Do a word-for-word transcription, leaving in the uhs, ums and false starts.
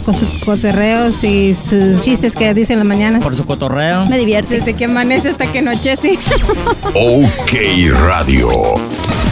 con sus cotorreos y sus chistes que dice en la mañana. Por su cotorreo. Me divierte. Desde que amanece hasta que anochece. OK Radio.